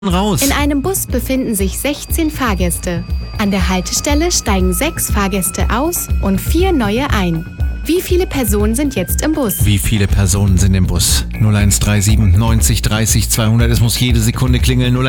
raus. In einem Bus befinden sich 16 Fahrgäste. An der Haltestelle steigen 6 Fahrgäste aus und 4 neue ein. Wie viele Personen sind jetzt im Bus? Wie viele Personen sind im Bus? 0137 90 30 200. Es muss jede Sekunde klingeln.